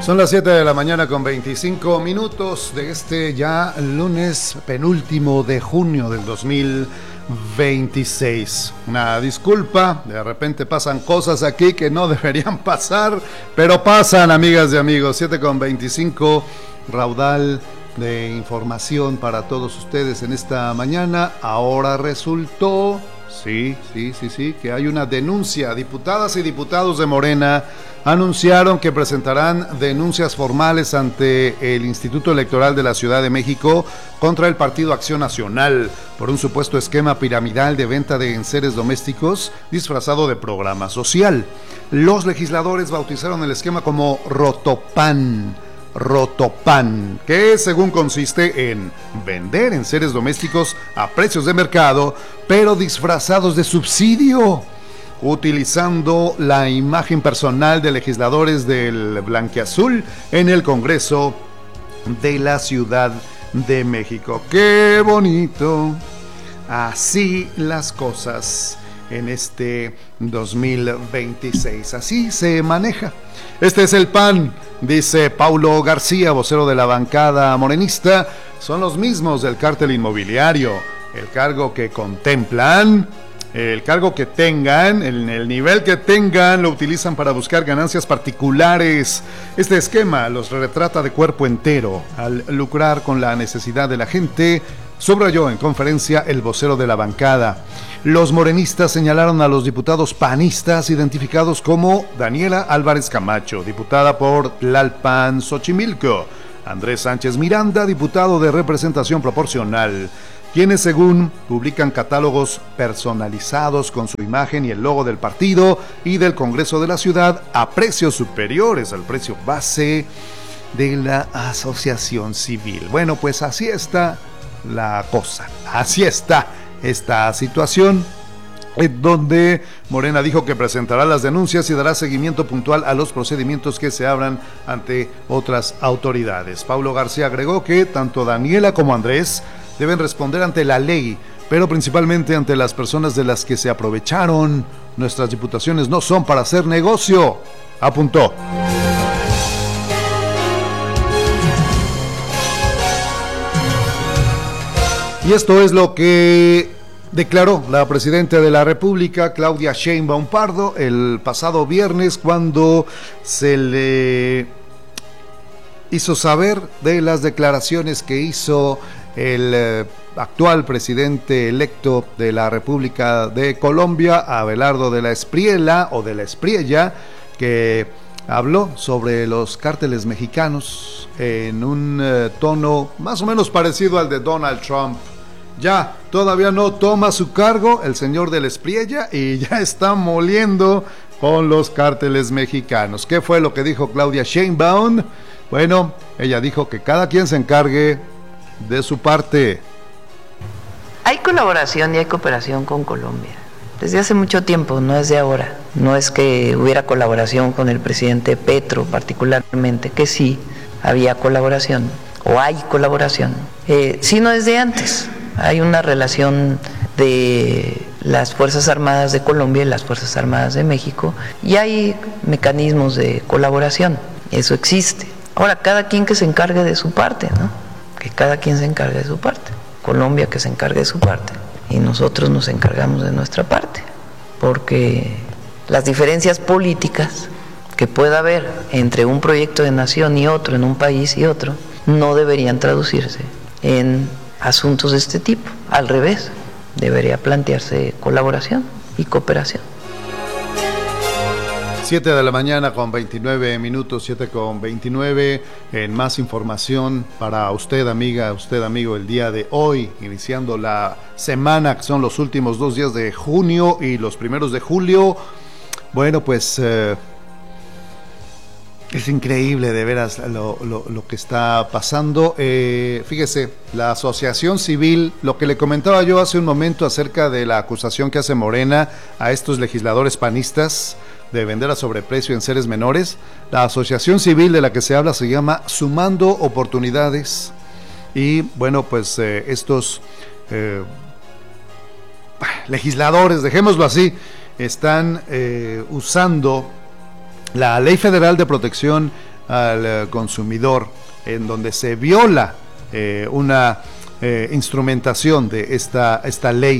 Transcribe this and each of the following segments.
Son las 7 de la mañana con 25 minutos de este ya lunes penúltimo de junio del 2026. Una disculpa, de repente pasan cosas aquí que no deberían pasar, pero pasan, amigas y amigos. 7 con 25, raudal de información para todos ustedes en esta mañana. Ahora resultó, sí, que hay una denuncia. Diputadas y diputados de Morena anunciaron que presentarán denuncias formales ante el Instituto Electoral de la Ciudad de México contra el Partido Acción Nacional por un supuesto esquema piramidal de venta de enseres domésticos disfrazado de programa social. Los legisladores bautizaron el esquema como Rotopan, que según consiste en vender enseres domésticos a precios de mercado, pero disfrazados de subsidio, utilizando la imagen personal de legisladores del blanquiazul en el Congreso de la Ciudad de México. ¡Qué bonito! Así las cosas en este 2026. Así se maneja. Este es el PAN, dice Paulo García, vocero de la bancada morenista. Son los mismos del cártel inmobiliario. El cargo que contemplan, el cargo que tengan, el nivel que tengan, lo utilizan para buscar ganancias particulares. Este esquema los retrata de cuerpo entero al lucrar con la necesidad de la gente, subrayó en conferencia el vocero de la bancada. Los morenistas señalaron a los diputados panistas identificados como Daniela Álvarez Camacho, diputada por Tlalpan, Xochimilco; Andrés Sánchez Miranda, diputado de representación proporcional, quienes según publican catálogos personalizados con su imagen y el logo del partido y del Congreso de la Ciudad a precios superiores al precio base de la asociación civil. Bueno, pues así está la cosa, así está esta situación, en donde Morena dijo que presentará las denuncias y dará seguimiento puntual a los procedimientos que se abran ante otras autoridades. Paulo García agregó que tanto Daniela como Andrés deben responder ante la ley, pero principalmente ante las personas de las que se aprovecharon. Nuestras diputaciones no son para hacer negocio, apuntó. Y esto es lo que declaró la presidenta de la República, Claudia Sheinbaum Pardo, el pasado viernes, cuando se le hizo saber de las declaraciones que hizo el actual presidente electo de la República de Colombia, Abelardo de la Espriella, o de la Espriella, que habló sobre los cárteles mexicanos en un tono más o menos parecido al de Donald Trump. Ya, todavía no toma su cargo el señor de la Espriella y ya está moliendo con los cárteles mexicanos. ¿Qué fue lo que dijo Claudia Sheinbaum? Bueno, ella dijo que cada quien se encargue de su parte. Hay colaboración y hay cooperación con Colombia desde hace mucho tiempo, no es de ahora. No es que hubiera colaboración con el presidente Petro particularmente, que sí había colaboración o hay colaboración, sino desde antes. Hay una relación de las Fuerzas Armadas de Colombia y las Fuerzas Armadas de México, y hay mecanismos de colaboración, eso existe. Ahora, cada quien que se encargue de su parte, ¿no? Que cada quien se encargue de su parte. Colombia que se encargue de su parte y nosotros nos encargamos de nuestra parte, porque las diferencias políticas que pueda haber entre un proyecto de nación y otro, en un país y otro, no deberían traducirse en asuntos de este tipo. Al revés, debería plantearse colaboración y cooperación. 7 de la mañana con 29 minutos, 7 con 29. En más información para usted, amiga, usted, amigo, el día de hoy, iniciando la semana, que son los últimos 2 días de junio y los primeros de julio. Bueno, pues es increíble de veras lo que está pasando. Fíjese, la asociación civil, lo que le comentaba yo hace un momento acerca de la acusación que hace Morena a estos legisladores panistas de vender a sobreprecio enseres menores, la asociación civil de la que se habla se llama Sumando Oportunidades, y bueno, pues estos legisladores, dejémoslo así, están usando la Ley Federal de Protección al consumidor, en donde se viola una instrumentación de esta ley.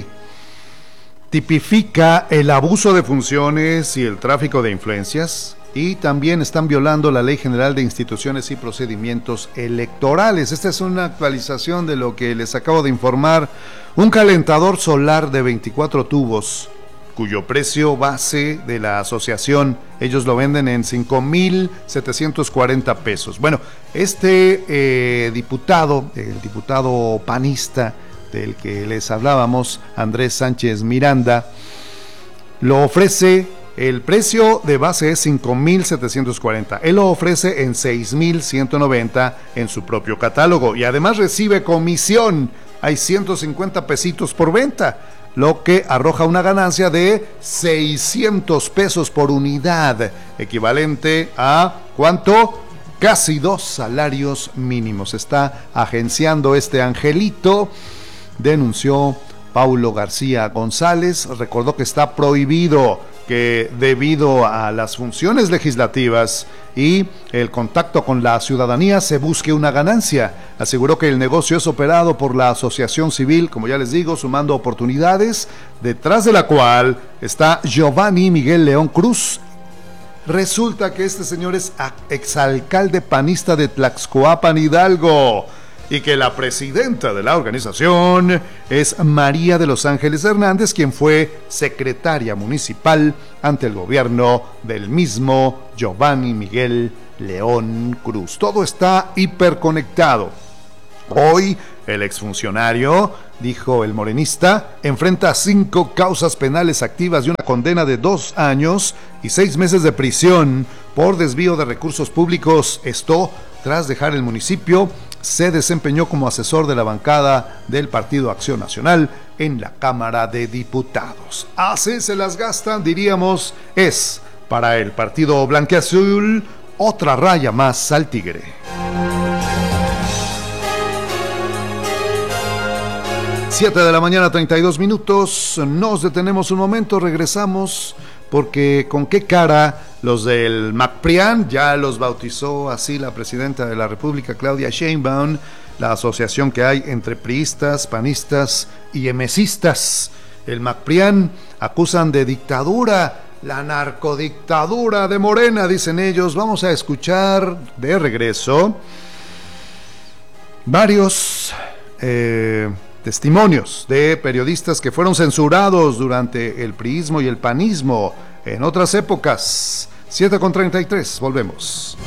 Tipifica el abuso de funciones y el tráfico de influencias, y también están violando la Ley General de Instituciones y Procedimientos Electorales. Esta es una actualización de lo que les acabo de informar. Un calentador solar de 24 tubos, cuyo precio base de la asociación, ellos lo venden en 5,740 pesos. Bueno, este diputado, el diputado panista del que les hablábamos, Andrés Sánchez Miranda, lo ofrece. El precio de base es 5,740. Él lo ofrece en 6,190 en su propio catálogo, y además recibe comisión. Hay 150 pesitos por venta, lo que arroja una ganancia de 600 pesos por unidad, equivalente a ¿cuánto? Casi 2 salarios mínimos. Está agenciando este angelito, denunció Paulo García González. Recordó que está prohibido que, debido a las funciones legislativas y el contacto con la ciudadanía, se busque una ganancia. Aseguró que el negocio es operado por la asociación civil, como ya les digo, Sumando Oportunidades, detrás de la cual está Giovanni Miguel León Cruz. Resulta que este señor es exalcalde panista de Tlaxcoapan, Hidalgo, y que la presidenta de la organización es María de los Ángeles Hernández, quien fue secretaria municipal ante el gobierno del mismo Giovanni Miguel León Cruz. Todo está hiperconectado. Hoy el exfuncionario, dijo el morenista, enfrenta 5 causas penales activas y una condena de 2 años y 6 meses de prisión por desvío de recursos públicos. Esto tras dejar el municipio. Se desempeñó como asesor de la bancada del Partido Acción Nacional en la Cámara de Diputados. Así se las gastan, diríamos. Es para el partido blanquiazul otra raya más al tigre. Siete de la mañana, 32 minutos. Nos detenemos un momento, regresamos, porque con qué cara los del MACPRIAN, ya los bautizó así la presidenta de la República, Claudia Sheinbaum, la asociación que hay entre priistas, panistas y emesistas. El MACPRIAN acusan de dictadura, la narcodictadura de Morena, dicen ellos. Vamos a escuchar de regreso varios testimonios de periodistas que fueron censurados durante el priismo y el panismo en otras épocas. 7:33, volvemos.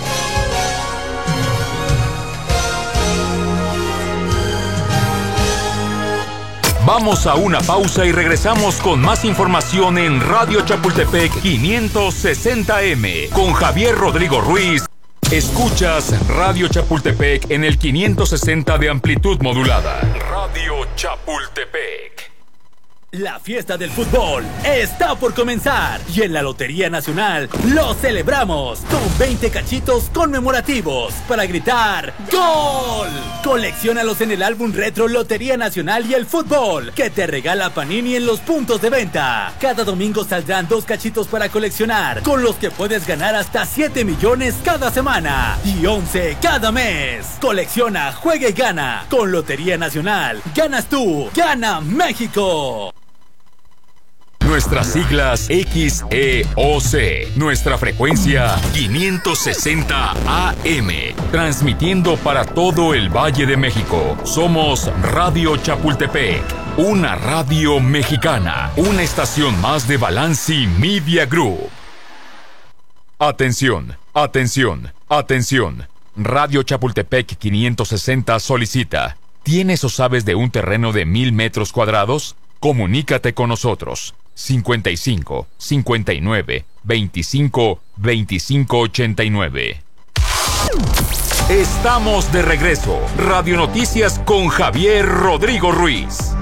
Vamos a una pausa y regresamos con más información en Radio Chapultepec 560M con Javier Rodrigo Ruiz. Escuchas Radio Chapultepec en el 560 de amplitud modulada. Radio Chapultepec. La fiesta del fútbol está por comenzar y en la Lotería Nacional lo celebramos con 20 cachitos conmemorativos para gritar ¡Gol! Colecciónalos en el álbum retro Lotería Nacional y el Fútbol que te regala Panini en los puntos de venta. Cada domingo saldrán 2 cachitos para coleccionar, con los que puedes ganar hasta 7 millones cada semana y 11 cada mes. Colecciona, juega y gana. Con Lotería Nacional, ganas tú, gana México. Nuestras siglas XEOC. Nuestra frecuencia 560 AM. Transmitiendo para todo el Valle de México. Somos Radio Chapultepec. Una radio mexicana. Una estación más de Balanci Media Group. Atención, atención, atención. Radio Chapultepec 560 solicita. ¿Tienes o sabes de un terreno de 1,000 metros cuadrados? Comunícate con nosotros. 55 59 25 25 89. Estamos de regreso. Radio Noticias con Javier Rodrigo Ruiz.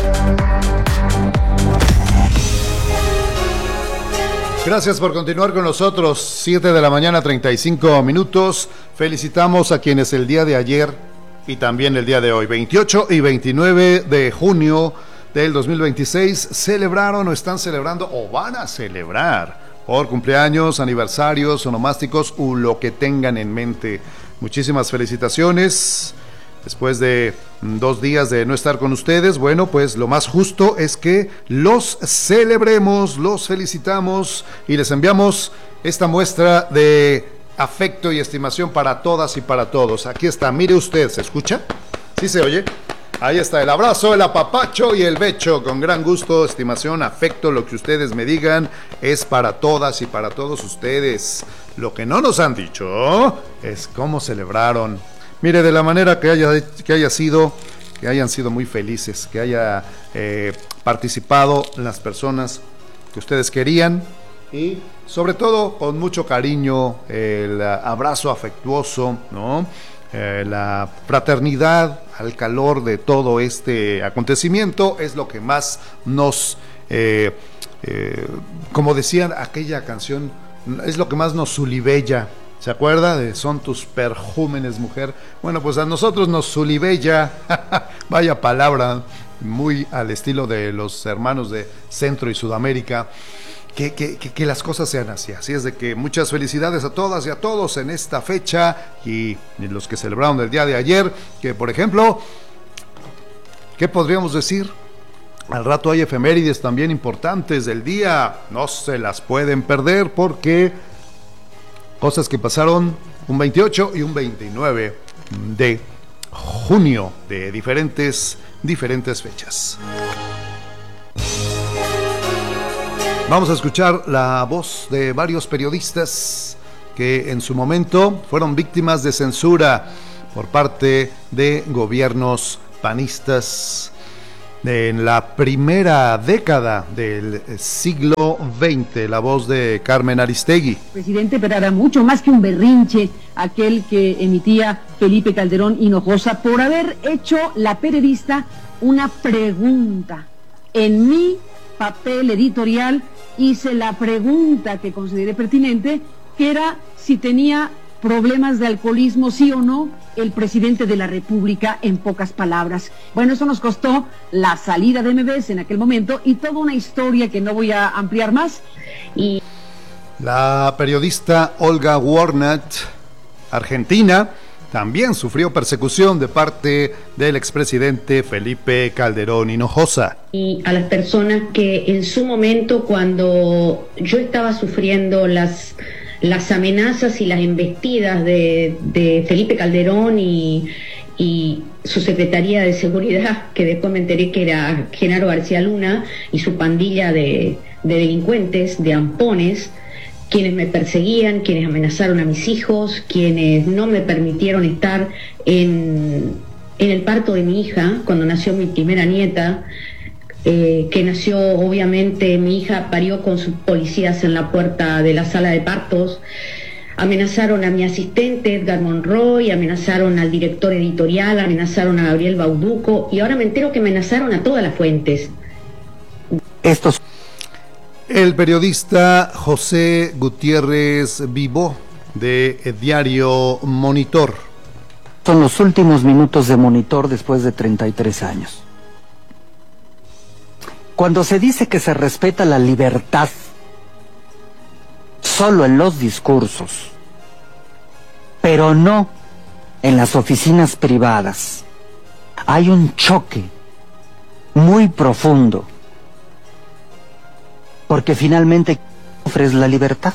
Gracias por continuar con nosotros. 7 de la mañana, 35 minutos. Felicitamos a quienes el día de ayer y también el día de hoy, 28 y 29 de junio del 2026, celebraron o están celebrando o van a celebrar por cumpleaños, aniversarios, onomásticos o lo que tengan en mente. Muchísimas felicitaciones. Después de 2 días de no estar con ustedes, bueno, pues lo más justo es que los celebremos, los felicitamos y les enviamos esta muestra de afecto y estimación para todas y para todos. Aquí está, mire usted, ¿se escucha? ¿Sí se oye? Ahí está el abrazo, el apapacho y el becho, con gran gusto, estimación, afecto, lo que ustedes me digan es para todas y para todos ustedes. Lo que no nos han dicho es cómo celebraron. Mire, de la manera que haya sido, que hayan sido muy felices, que haya participado las personas que ustedes querían y sobre todo con mucho cariño, el abrazo afectuoso, ¿no? La fraternidad al calor de todo este acontecimiento es lo que más nos, como decían aquella canción, es lo que más nos sulibella. ¿Se acuerda de Son tus perjúmenes, mujer? Bueno, pues a nosotros nos sulibella, vaya palabra, muy al estilo de los hermanos de Centro y Sudamérica, que las cosas sean así. Así es de que muchas felicidades a todas y a todos en esta fecha y los que celebraron el día de ayer, que por ejemplo, ¿qué podríamos decir? Al rato hay efemérides también importantes del día, no se las pueden perder porque cosas que pasaron un 28 y un 29 de junio de diferentes fechas. Vamos a escuchar la voz de varios periodistas que en su momento fueron víctimas de censura por parte de gobiernos panistas en la primera década del siglo XX. La voz de Carmen Aristegui. Presidente, pero era mucho más que un berrinche aquel que emitía Felipe Calderón Hinojosa por haber hecho la periodista una pregunta. En mi papel editorial hice la pregunta que consideré pertinente, que era si tenía problemas de alcoholismo, sí o no, el presidente de la República, en pocas palabras. Bueno, eso nos costó la salida de MBS en aquel momento y toda una historia que no voy a ampliar más. Y la periodista Olga Warnat, argentina, también sufrió persecución de parte del expresidente Felipe Calderón Hinojosa. Y a las personas que en su momento, cuando yo estaba sufriendo las amenazas y las embestidas de Felipe Calderón y su Secretaría de Seguridad, que después me enteré que era Genaro García Luna y su pandilla de delincuentes, de ampones, quienes me perseguían, quienes amenazaron a mis hijos, quienes no me permitieron estar en el parto de mi hija, cuando nació mi primera nieta, que nació, obviamente, mi hija parió con sus policías en la puerta de la sala de partos. Amenazaron a mi asistente Edgar Monroy, amenazaron al director editorial, amenazaron a Gabriel Bauduco y ahora me entero que amenazaron a todas las fuentes. El periodista José Gutiérrez Vivó, de Diario Monitor. Son los últimos minutos de Monitor después de 33 años. Cuando se dice que se respeta la libertad solo en los discursos, pero no en las oficinas privadas, hay un choque muy profundo, porque finalmente ofrece la libertad,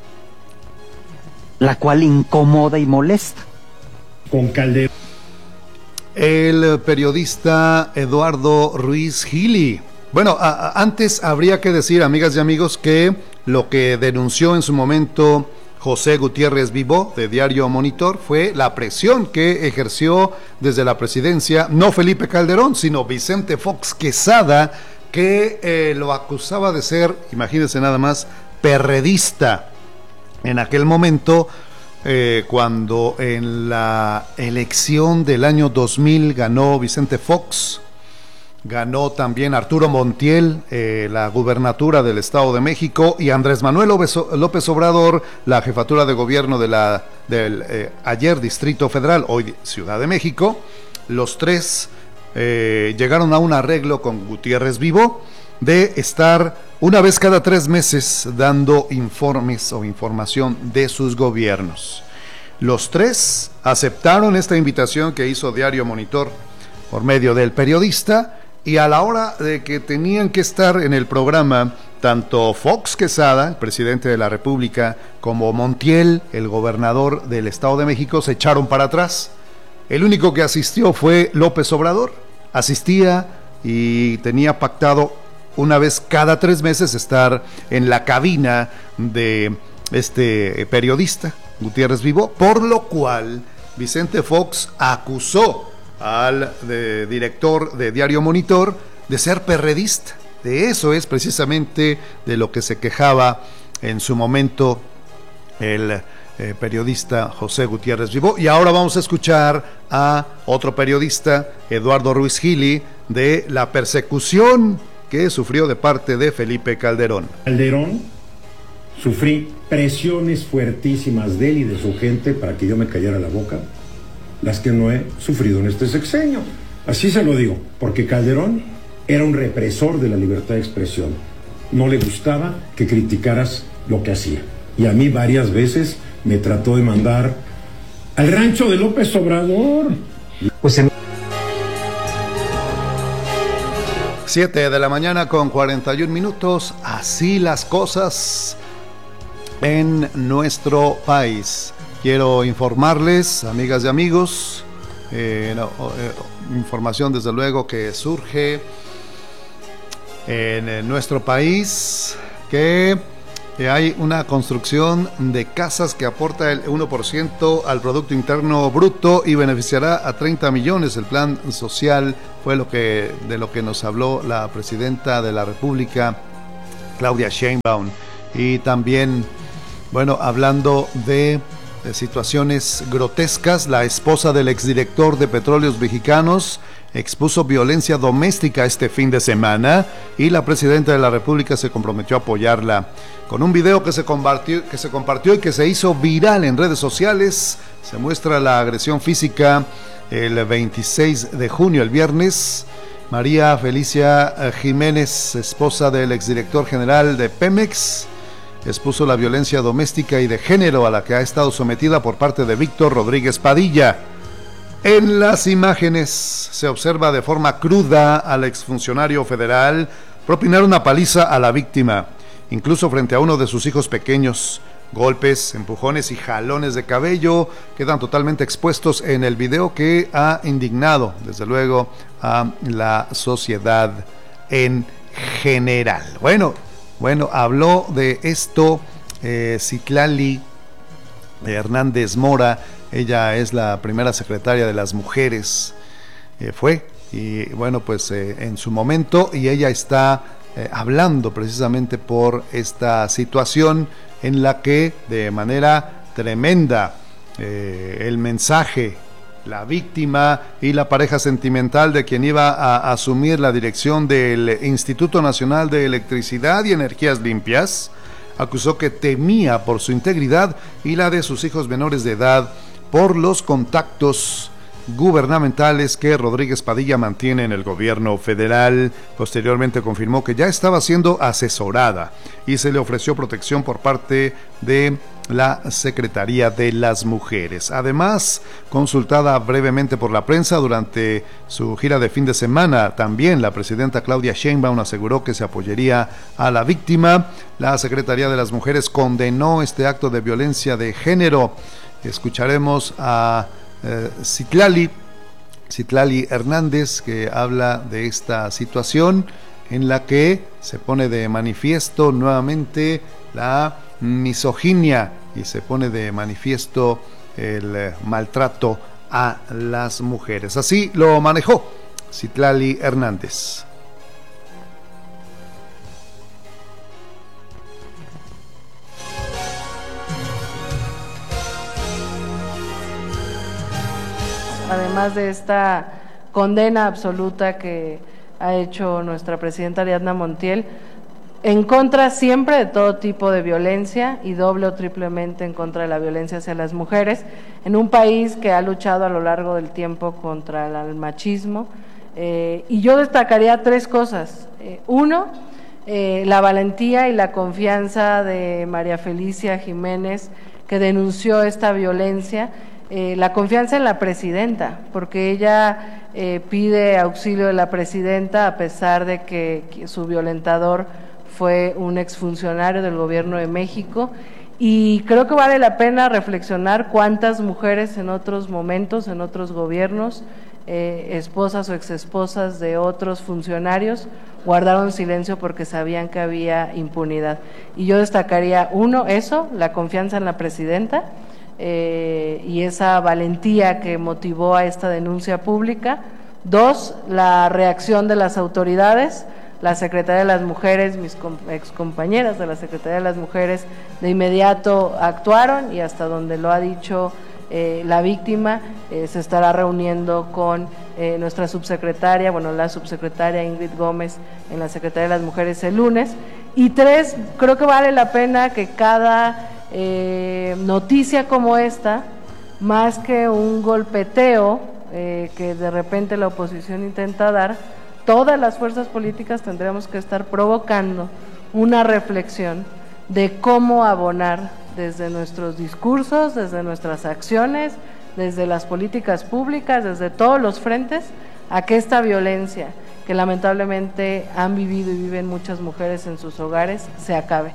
la cual incomoda y molesta. Con Calderón. El periodista Eduardo Ruiz Gili. Bueno, antes habría que decir, amigas y amigos, que lo que denunció en su momento José Gutiérrez Vivó, de Diario Monitor, fue la presión que ejerció desde la presidencia, no Felipe Calderón, sino Vicente Fox Quesada, que lo acusaba de ser, imagínense nada más, perredista. En aquel momento, cuando en la elección del año 2000 ganó Vicente Fox, ganó también Arturo Montiel la gubernatura del Estado de México y Andrés Manuel López Obrador la jefatura de gobierno del ayer Distrito Federal, hoy Ciudad de México. Los tres llegaron a un arreglo con Gutiérrez Vivó de estar una vez cada 3 meses, dando informes o información de sus gobiernos. Los 3 aceptaron esta invitación que hizo Diario Monitor por medio del periodista, y a la hora de que tenían que estar en el programa, tanto Fox Quesada, el presidente de la República, como Montiel, el gobernador del Estado de México, se echaron para atrás. El único que asistió fue López Obrador. Asistía y tenía pactado una vez cada 3 meses estar en la cabina de este periodista, Gutiérrez Vivó, por lo cual Vicente Fox acusó al director de Diario Monitor de ser perredista. De eso es precisamente de lo que se quejaba en su momento el periodista José Gutiérrez Vivó. Y ahora vamos a escuchar a otro periodista, Eduardo Ruiz Gili, de la persecución que sufrió de parte de Felipe Calderón. Calderón, sufrí presiones fuertísimas de él y de su gente para que yo me callara la boca, las que no he sufrido en este sexenio. Así se lo digo, porque Calderón era un represor de la libertad de expresión. No le gustaba que criticaras lo que hacía. Y a mí varias veces me trató de mandar al rancho de López Obrador. Pues 7 de la mañana con 41 minutos. Así las cosas en nuestro país. Quiero informarles, amigas y amigos, información desde luego que surge en nuestro país, que hay una construcción de casas que aporta el 1% al Producto Interno Bruto y beneficiará a 30 millones. El plan social fue de lo que nos habló la presidenta de la República, Claudia Sheinbaum. Y también, bueno, hablando de situaciones grotescas, la esposa del exdirector de Petróleos Mexicanos expuso violencia doméstica este fin de semana y la presidenta de la República se comprometió a apoyarla. Con un video que se compartió y que se hizo viral en redes sociales, se muestra la agresión física el 26 de junio, el viernes. María Felicia Jiménez, esposa del exdirector general de Pemex, expuso la violencia doméstica y de género a la que ha estado sometida por parte de Víctor Rodríguez Padilla. En las imágenes se observa de forma cruda al exfuncionario federal propinar una paliza a la víctima, incluso frente a uno de sus hijos pequeños. Golpes, empujones y jalones de cabello quedan totalmente expuestos en el video, que ha indignado, desde luego, a la sociedad en general. Bueno, habló de esto Citlali Hernández Mora. Ella es la primera secretaria de las mujeres, y bueno, pues en su momento, y ella está hablando precisamente por esta situación en la que de manera tremenda el mensaje, la víctima y la pareja sentimental de quien iba a asumir la dirección del Instituto Nacional de Electricidad y Energías Limpias, acusó que temía por su integridad y la de sus hijos menores de edad por los contactos gubernamentales que Rodríguez Padilla mantiene en el gobierno federal. Posteriormente confirmó que ya estaba siendo asesorada y se le ofreció protección por parte de la Secretaría de las Mujeres. Además, consultada brevemente por la prensa durante su gira de fin de semana, también la presidenta Claudia Sheinbaum aseguró que se apoyaría a la víctima. La Secretaría de las Mujeres condenó este acto de violencia de género. Escucharemos a Citlali Hernández, que habla de esta situación en la que se pone de manifiesto nuevamente la misoginia y se pone de manifiesto el maltrato a las mujeres. Así lo manejó Citlali Hernández. Además de esta condena absoluta que ha hecho nuestra presidenta Ariadna Montiel, en contra siempre de todo tipo de violencia y doble o triplemente en contra de la violencia hacia las mujeres, en un país que ha luchado a lo largo del tiempo contra el machismo. Y yo destacaría tres cosas. Uno, la valentía y la confianza de María Felicia Jiménez, que denunció esta violencia, la confianza en la presidenta, porque ella pide auxilio de la presidenta a pesar de que su violentador fue un exfuncionario del gobierno de México, y creo que vale la pena reflexionar cuántas mujeres en otros momentos, en otros gobiernos, esposas o exesposas de otros funcionarios, guardaron silencio porque sabían que había impunidad. Y yo destacaría, uno, eso, la confianza en la presidenta, y esa valentía que motivó a esta denuncia pública. Dos, la reacción de las autoridades. La Secretaría de las Mujeres, mis excompañeras de la Secretaría de las Mujeres, de inmediato actuaron, y hasta donde lo ha dicho la víctima, se estará reuniendo con nuestra subsecretaria, la subsecretaria Ingrid Gómez en la Secretaría de las Mujeres el lunes. Y tres, creo que vale la pena que cada noticia como esta, más que un golpeteo que de repente la oposición intenta dar, todas las fuerzas políticas tendremos que estar provocando una reflexión de cómo abonar desde nuestros discursos, desde nuestras acciones, desde las políticas públicas, desde todos los frentes, a que esta violencia que lamentablemente han vivido y viven muchas mujeres en sus hogares se acabe.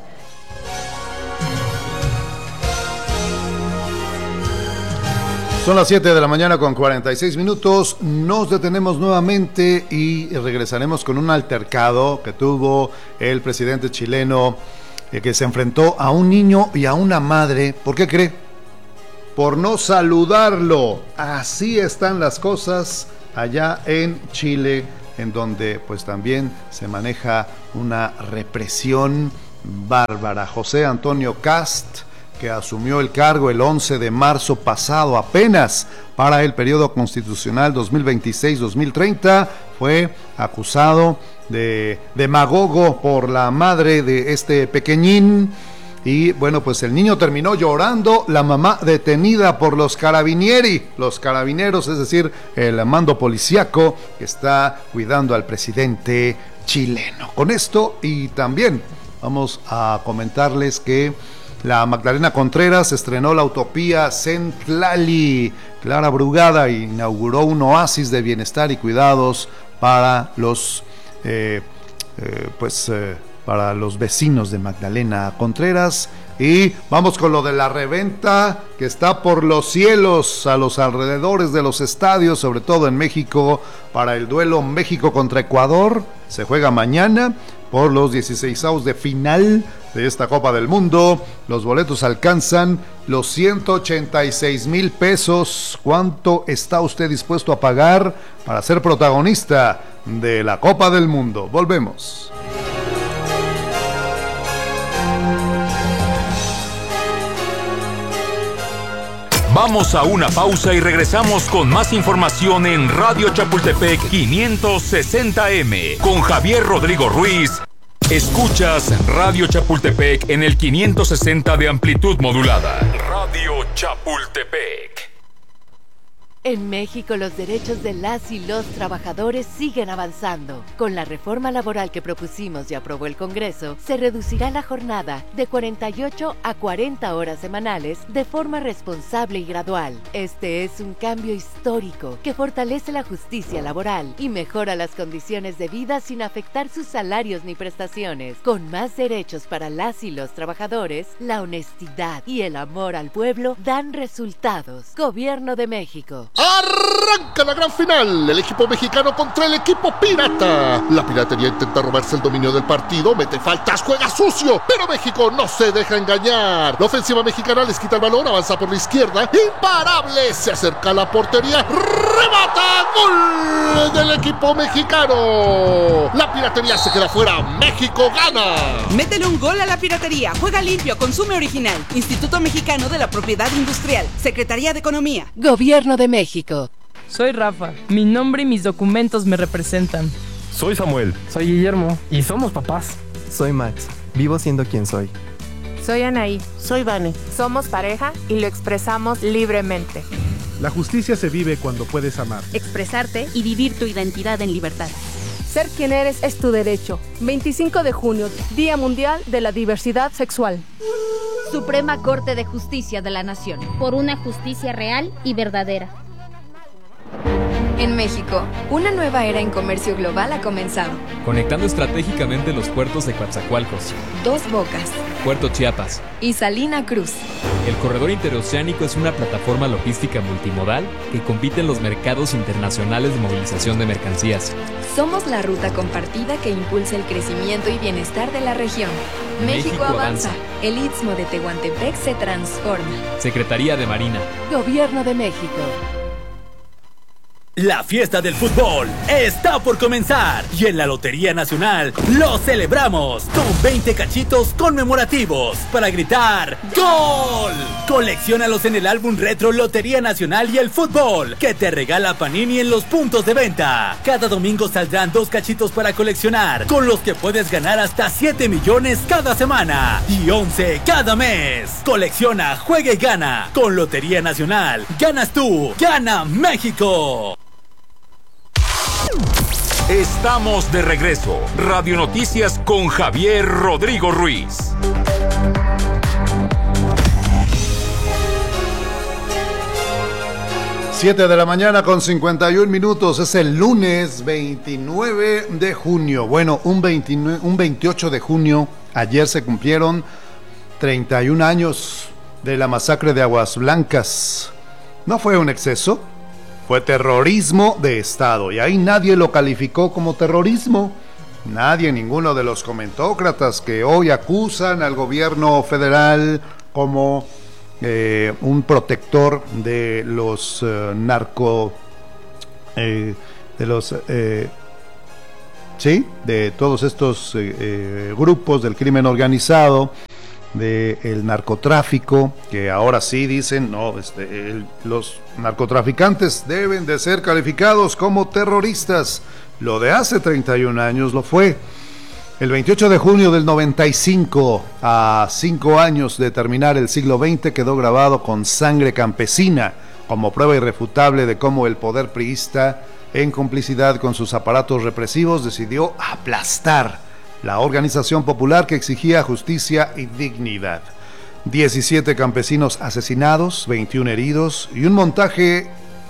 Son las 7 de la mañana con 46 minutos, nos detenemos nuevamente y regresaremos con un altercado que tuvo el presidente chileno, que se enfrentó a un niño y a una madre. ¿Por qué cree? Por no saludarlo. Así están las cosas allá en Chile, en donde pues también se maneja una represión bárbara. José Antonio Kast, que asumió el cargo el 11 de marzo pasado, apenas para el periodo constitucional 2026-2030, fue acusado de demagogo por la madre de este pequeñín. Y bueno, pues el niño terminó llorando, la mamá detenida por los carabineros, es decir, el mando policíaco que está cuidando al presidente chileno. Con esto, y también vamos a comentarles que la Magdalena Contreras estrenó la Utopía Centlali. Clara Brugada inauguró un oasis de bienestar y cuidados para los para los vecinos de Magdalena Contreras. Y vamos con lo de la reventa, que está por los cielos a los alrededores de los estadios, sobre todo en México, para el duelo México contra Ecuador. Se juega mañana por los 16avos de final de esta Copa del Mundo. Los boletos alcanzan los 186,000 pesos. ¿Cuánto está usted dispuesto a pagar para ser protagonista de la Copa del Mundo? Volvemos. Vamos a una pausa y regresamos con más información en Radio Chapultepec 560M con Javier Rodrigo Ruiz. Escuchas Radio Chapultepec en el 560 de amplitud modulada. Radio Chapultepec. En México, los derechos de las y los trabajadores siguen avanzando. Con la reforma laboral que propusimos y aprobó el Congreso, se reducirá la jornada de 48 a 40 horas semanales de forma responsable y gradual. Este es un cambio histórico que fortalece la justicia laboral y mejora las condiciones de vida sin afectar sus salarios ni prestaciones. Con más derechos para las y los trabajadores, la honestidad y el amor al pueblo dan resultados. Gobierno de México. ¡Arranca la gran final! El equipo mexicano contra el equipo pirata. La piratería intenta robarse el dominio del partido, mete faltas, juega sucio, pero México no se deja engañar. La ofensiva mexicana les quita el balón, avanza por la izquierda, imparable, se acerca a la portería, remata, gol del equipo mexicano. La piratería se queda fuera, México gana. Métele un gol a la piratería, juega limpio, consume original. Instituto Mexicano de la Propiedad Industrial, Secretaría de Economía. Gobierno de México. Soy Rafa, mi nombre y mis documentos me representan. Soy Samuel. Soy Guillermo y somos papás. Soy Max, vivo siendo quien soy. Soy Anaí. Soy Vane. Somos pareja y lo expresamos libremente. La justicia se vive cuando puedes amar, expresarte y vivir tu identidad en libertad. Ser quien eres es tu derecho. 25 de junio, Día Mundial de la Diversidad Sexual. Suprema Corte de Justicia de la Nación. Por una justicia real y verdadera. En México, una nueva era en comercio global ha comenzado. Conectando estratégicamente los puertos de Coatzacoalcos, Dos Bocas, Puerto Chiapas y Salina Cruz. El corredor interoceánico es una plataforma logística multimodal que compite en los mercados internacionales de movilización de mercancías. Somos la ruta compartida que impulsa el crecimiento y bienestar de la región. México avanza. El Istmo de Tehuantepec se transforma. Secretaría de Marina. Gobierno de México. La fiesta del fútbol está por comenzar y en la Lotería Nacional lo celebramos con 20 cachitos conmemorativos para gritar ¡Gol! Colecciónalos en el álbum retro Lotería Nacional y el Fútbol que te regala Panini en los puntos de venta. Cada domingo saldrán 2 cachitos para coleccionar, con los que puedes ganar hasta 7 millones cada semana y 11 cada mes. Colecciona, juega y gana. Con Lotería Nacional, ganas tú, gana México. Estamos de regreso. Radio Noticias con Javier Rodrigo Ruiz. Siete de la mañana con 51 minutos. Es el lunes 29 de junio. Bueno, un 28 de junio. Ayer se cumplieron 31 años de la masacre de Aguas Blancas. ¿No fue un exceso? Fue terrorismo de Estado, y ahí nadie lo calificó como terrorismo. Nadie, ninguno de los comentócratas que hoy acusan al gobierno federal como un protector de los de todos estos grupos del crimen organizado, del narcotráfico, que ahora sí dicen, no, los narcotraficantes deben de ser calificados como terroristas. Lo de hace 31 años lo fue. El 28 de junio del 95, a 5 años de terminar el siglo XX, quedó grabado con sangre campesina, como prueba irrefutable de cómo el poder priista, en complicidad con sus aparatos represivos, decidió aplastar la organización popular que exigía justicia y dignidad. 17 campesinos asesinados, 21 heridos y un montaje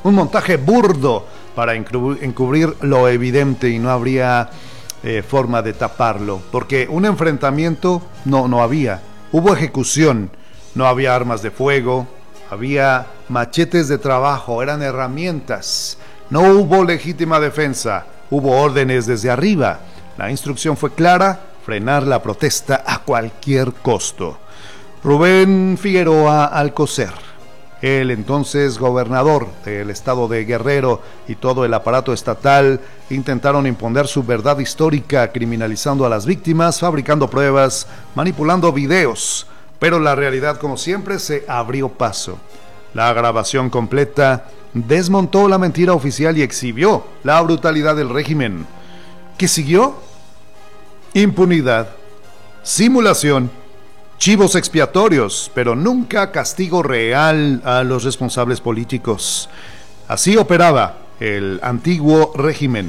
burdo para encubrir lo evidente, y no habría forma de taparlo, porque un enfrentamiento no había. Hubo ejecución, no había armas de fuego, había machetes de trabajo, eran herramientas. No hubo legítima defensa, hubo órdenes desde arriba. La instrucción fue clara: frenar la protesta a cualquier costo. Rubén Figueroa Alcocer, el entonces gobernador del estado de Guerrero, y todo el aparato estatal intentaron imponer su verdad histórica, criminalizando a las víctimas, fabricando pruebas, manipulando videos, pero la realidad, como siempre, se abrió paso. La grabación completa desmontó la mentira oficial y exhibió la brutalidad del régimen. ¿Qué siguió? Impunidad, simulación, chivos expiatorios, pero nunca castigo real a los responsables políticos. Así operaba el antiguo régimen: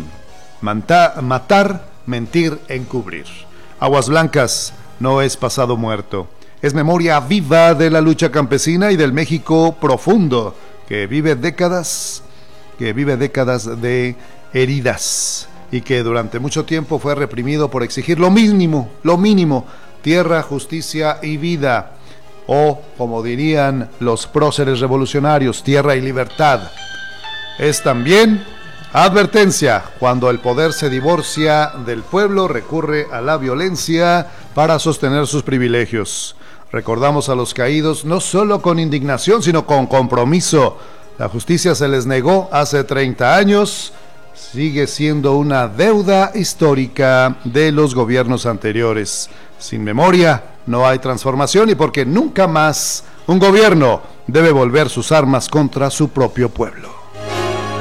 matar, mentir, encubrir. Aguas Blancas no es pasado muerto, es memoria viva de la lucha campesina y del México profundo que vive décadas de heridas, y que durante mucho tiempo fue reprimido por exigir lo mínimo, tierra, justicia y vida, o, como dirían los próceres revolucionarios, tierra y libertad. Es también advertencia: cuando el poder se divorcia del pueblo, recurre a la violencia para sostener sus privilegios. Recordamos a los caídos no solo con indignación, sino con compromiso. La justicia se les negó hace 30 años, sigue siendo una deuda histórica de los gobiernos anteriores. Sin memoria no hay transformación, y porque nunca más un gobierno debe volver sus armas contra su propio pueblo.